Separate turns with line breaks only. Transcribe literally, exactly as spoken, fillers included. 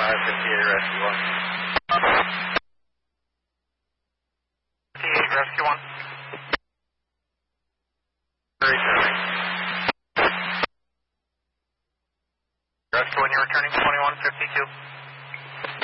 five fifty-eight Rescue one.
fifty-eight Rescue one.
Returning.
Rescue one, you're returning twenty-one fifty-two.